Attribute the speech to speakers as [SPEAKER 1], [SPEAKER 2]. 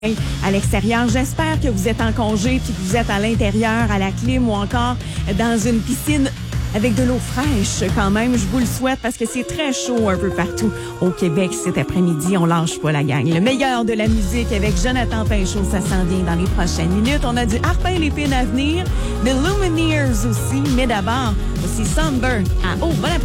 [SPEAKER 1] à l'extérieur. J'espère que vous êtes en congé puis que vous êtes à l'intérieur, à la clim ou encore dans une piscine avec de l'eau fraîche quand même. Je vous le souhaite parce que c'est très chaud un peu partout au Québec cet après-midi. On lâche pas la gang. Le meilleur de la musique avec Jonathan Pinchot, ça s'en vient dans les prochaines minutes. On a du Harpin Lépine à venir, The Lumineers aussi, mais d'abord, aussi Sunburn. Bon après